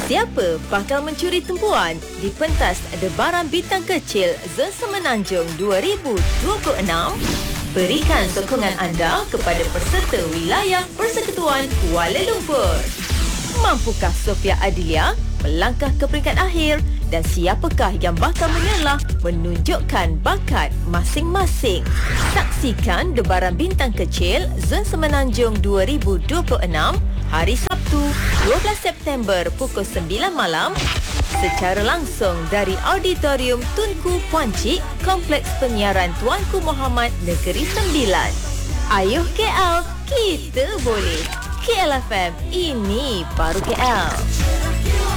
Siapa bakal mencuri tumpuan di pentas Debaran Bintang Kecil Zon Semenanjung 2026? Berikan sokongan anda kepada peserta wilayah Persekutuan Kuala Lumpur. Mampukah Sofia Adilia melangkah ke peringkat akhir? Dan siapakah yang bakal menyerlah menunjukkan bakat masing-masing? Saksikan Debaran Bintang Kecil Zon Semenanjung 2026 hari Sabtu 12 September pukul 9 malam secara langsung dari Auditorium Tunku Puan Cik, Kompleks Penyiaran Tuanku Muhammad Negeri Sembilan. Ayuh KL, kita boleh. KL FM, ini baru KL.